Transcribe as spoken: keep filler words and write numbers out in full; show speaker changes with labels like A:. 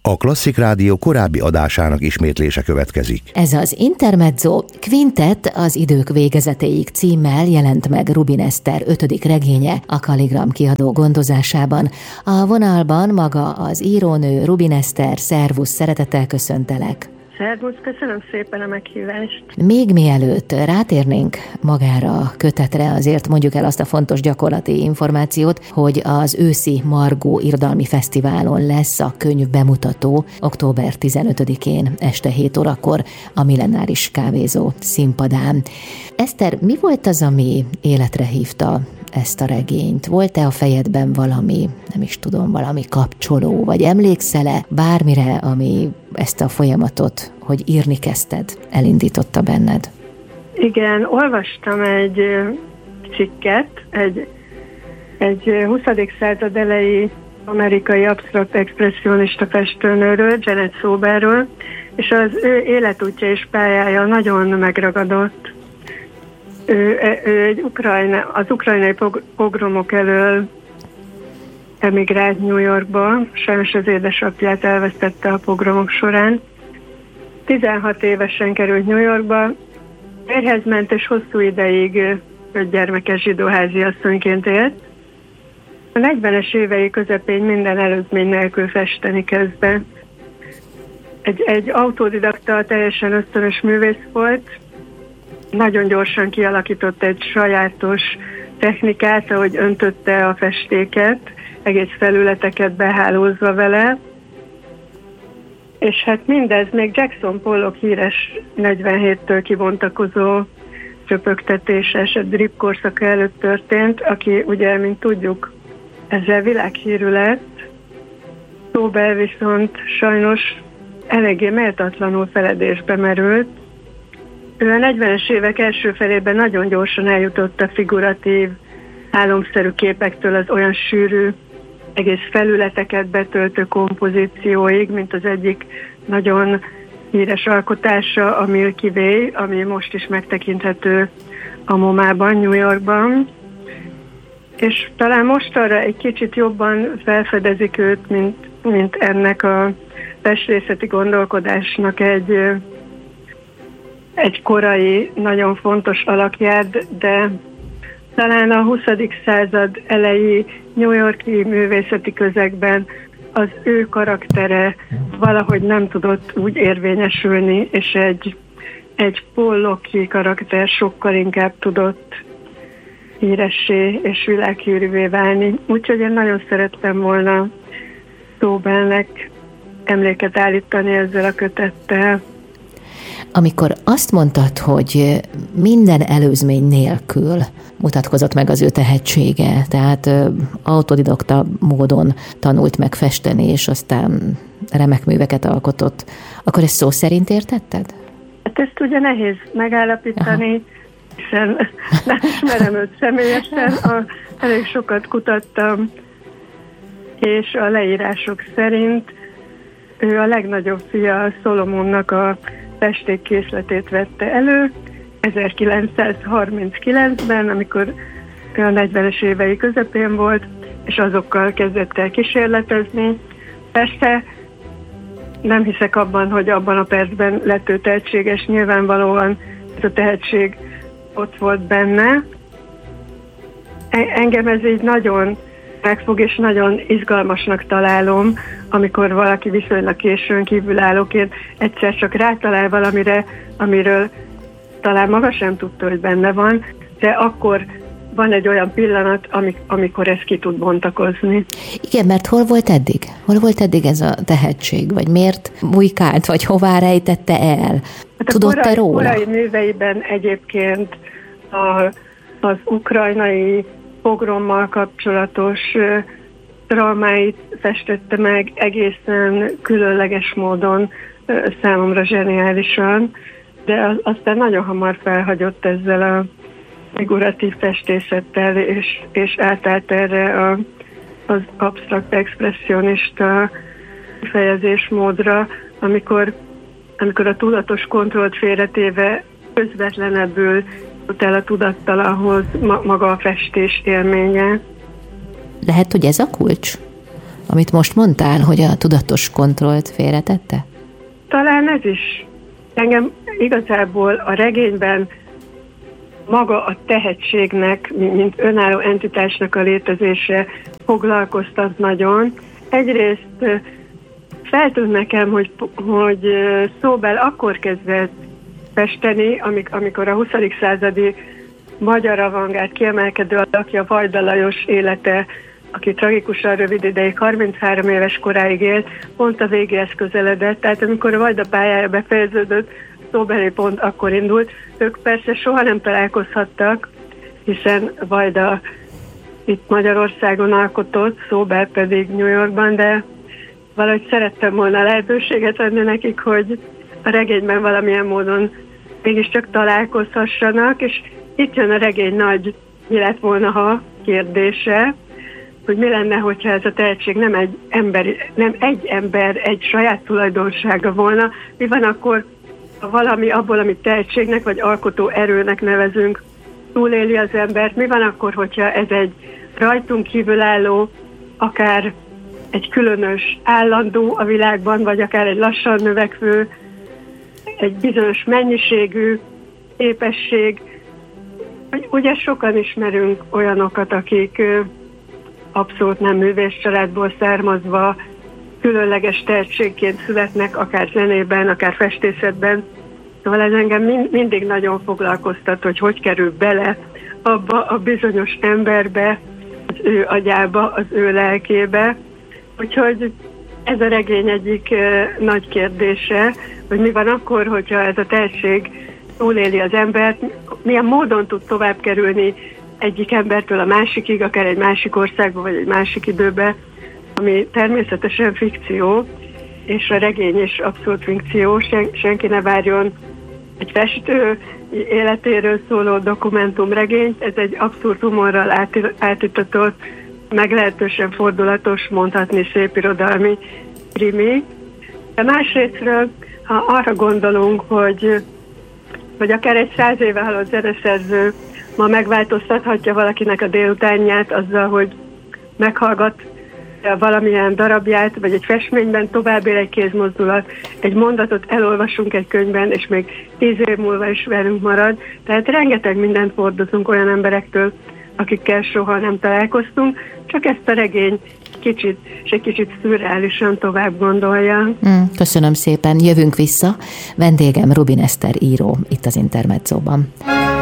A: A Klasszik Rádió korábbi adásának ismétlése következik.
B: Ez az Intermezzo Quintet az idők végezetéig címmel jelent meg Rubin Eszter ötödik regénye a Kalligram kiadó gondozásában. A vonalban maga az írónő. Rubin Eszter, szervusz, szeretettel köszöntelek.
C: Szervusz, köszönöm szépen a meghívást.
B: Még mielőtt rátérnénk magára a kötetre, azért mondjuk el azt a fontos gyakorlati információt, hogy az őszi Margó Irodalmi Fesztiválon lesz a könyv bemutató október tizenötödikén este hét órakor a Millenáris Kávézó színpadán. Eszter, mi volt az, ami életre hívta ezt a regényt? Volt-e a fejedben valami, nem is tudom, valami kapcsoló, vagy emlékszel-e bármire, ami ezt a folyamatot, hogy írni kezdted, elindította benned?
C: Igen, olvastam egy cikket, egy, egy huszadik század elejé amerikai absztrakt expresszionista festőnőről, Janet Soberről, és az ő életútja és pályája nagyon megragadott. Ő, ő egy Ukrajna, az ukrajnai pogromok elől emigrált New Yorkba, sajnos az édesapját elvesztette a pogromok során. tizenhat évesen került New Yorkba, férjhez ment, és hosszú ideig öt gyermekes zsidó háziasszonyként élt. A negyvenes évei közepén minden előzmény nélkül festeni kezd be. Egy, egy autodidakta, teljesen ösztönös művész volt, nagyon gyorsan kialakított egy sajátos technikát, ahogy öntötte a festéket, egész felületeket behálózva vele, és hát mindez még Jackson Pollock híres negyvenhéttől kibontakozó csöpögtetéses, a drip korszaka előtt történt, aki ugye, mint tudjuk, ezzel világhírű lett. Sober viszont sajnos eléggé méltatlanul feledésbe merült. Ő a negyvenes évek első felében nagyon gyorsan eljutott a figuratív, álomszerű képektől az olyan sűrű, egész felületeket betöltő kompozícióig, mint az egyik nagyon híres alkotása, a Milky Way, ami most is megtekinthető a MoMA-ban, New Yorkban. És talán most arra egy kicsit jobban felfedezik őt, mint, mint ennek a festészeti gondolkodásnak egy, egy korai, nagyon fontos alakját, de talán a huszadik század elejé New York-i művészeti közegben az ő karaktere valahogy nem tudott úgy érvényesülni, és egy, egy Pollock-i karakter sokkal inkább tudott híressé és világhírűvé válni. Úgyhogy én nagyon szerettem volna Sobernek emléket állítani ezzel a kötettel.
B: Amikor azt mondtad, hogy minden előzmény nélkül mutatkozott meg az ő tehetsége, tehát autodidakta módon tanult meg festeni, és aztán remek műveket alkotott, akkor ezt szó szerint értetted?
C: Hát ezt ugye nehéz megállapítani, aha, hiszen nem ismerem őt személyesen, a, elég sokat kutattam, és a leírások szerint ő a legnagyobb fia Szolomonnak a festékkészletét vette elő ezerkilencszázharminckilencben, amikor a negyvenes évei közepén volt, és azokkal kezdett el kísérletezni. Persze nem hiszek abban, hogy abban a percben lett ő tehetséges, nyilvánvalóan ez a tehetség ott volt benne. Engem ez így nagyon megfog, és nagyon izgalmasnak találom, amikor valaki viszonylag későn kívülállóként egyszer csak rátalál valamire, amiről talán maga sem tudta, hogy benne van, de akkor van egy olyan pillanat, amikor ez ki tud bontakozni.
B: Igen, mert hol volt eddig? Hol volt eddig ez a tehetség? Vagy miért bujkált? Vagy hová rejtette el?
C: Hát
B: tudott-e róla?
C: A korai műveiben egyébként a, az ukrajnai pogrommal kapcsolatos traumáit festette meg egészen különleges módon, számomra zseniálisan, de aztán nagyon hamar felhagyott ezzel a figuratív festészettel, és, és átállt erre a, az absztrakt expresszionista fejezésmódra, amikor, amikor a tudatos kontrollt félretéve közvetlenebbül jut el a tudattalanhoz ma, maga a festés élménye.
B: Lehet, hogy ez a kulcs? Amit most mondtál, hogy a tudatos kontrollt félretette?
C: Talán ez is. Engem igazából a regényben maga a tehetségnek, mint önálló entitásnak a létezése foglalkoztat nagyon. Egyrészt feltűnt nekem, hogy, hogy Szóbel akkor kezdett festeni, amikor a huszadik századi magyar avantgárd kiemelkedő alakja Vajda Lajos élete, aki tragikusan rövid ideig, harminchárom éves koráig élt, pont a végéhez közeledett, tehát amikor a Vajda pályája befejeződött, Szóbelé pont akkor indult. Ők persze soha nem találkozhattak, hiszen Vajda itt Magyarországon alkotott, Szóbel pedig New Yorkban, de valahogy szerettem volna lehetőséget adni nekik, hogy a regényben valamilyen módon mégiscsak találkozhassanak, és itt jön a regény nagy mi lett volna, ha kérdése, hogy mi lenne, hogyha ez a tehetség nem egy, emberi, nem egy ember, egy saját tulajdonsága volna, mi van akkor, ha valami abból, amit tehetségnek vagy alkotó erőnek nevezünk, túléli az embert, mi van akkor, hogyha ez egy rajtunk kívülálló, akár egy különös állandó a világban, vagy akár egy lassan növekvő, egy bizonyos mennyiségű képesség. Ugye sokan ismerünk olyanokat, akik abszolút nem művész családból származva, különleges tehetségként születnek, akár zenében, akár festészetben. Szóval ez engem mindig nagyon foglalkoztat, hogy hogy kerül bele abba a bizonyos emberbe, az ő agyába, az ő lelkébe. Úgyhogy ez a regény egyik nagy kérdése, hogy mi van akkor, hogyha ez a tehetség túléli az embert, milyen módon tud tovább kerülni egyik embertől a másikig, akár egy másik országba, vagy egy másik időbe, ami természetesen fikció, és a regény is abszolút fikció, Sen, senki ne várjon egy festő életéről szóló dokumentumregényt, ez egy abszurd humorral átitatott, meglehetősen fordulatos, mondhatni szépirodalmi krimi. De másrésztről, ha arra gondolunk, hogy, hogy akár egy száz éve halott zeneszerző ma megváltoztathatja valakinek a délutánját azzal, hogy meghallgat valamilyen darabját, vagy egy festményben tovább él egy kézmozdulat, egy mondatot elolvasunk egy könyvben, és még tíz év múlva is velünk marad. Tehát rengeteg mindent fordozunk olyan emberektől, akikkel soha nem találkoztunk, csak ezt a regény kicsit, és egy kicsit szürreálisan tovább gondolja.
B: Mm, köszönöm szépen, jövünk vissza. Vendégem Rubin Eszter író, itt az Intermedzóban.